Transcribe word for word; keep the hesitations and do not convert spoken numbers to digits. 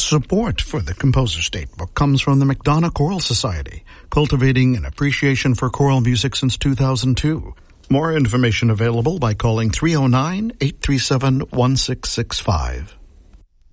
Support for the Composer State Book comes from the McDonough Choral Society, cultivating an appreciation for choral music since two thousand two. More information available by calling three oh nine, eight three seven, one six six five.